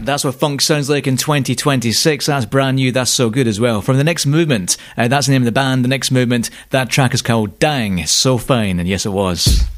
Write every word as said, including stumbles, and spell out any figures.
That's what funk sounds like in twenty twenty-six. That's brand new. That's so good as well. From The Next Movement, uh, that's the name of the band. The Next Movement, that track is called Dang, So Fine, and yes it was.